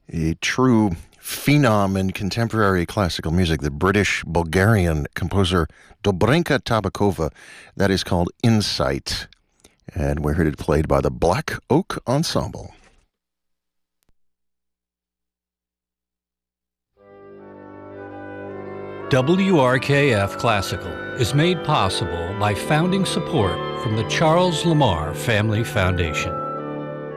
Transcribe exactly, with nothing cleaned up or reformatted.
a true phenom in contemporary classical music, the British-Bulgarian composer Dobrinka Tabakova. That is called Insight, and we heard it played by the Black Oak Ensemble. W R K F Classical is made possible by founding support from the Charles Lamar Family Foundation.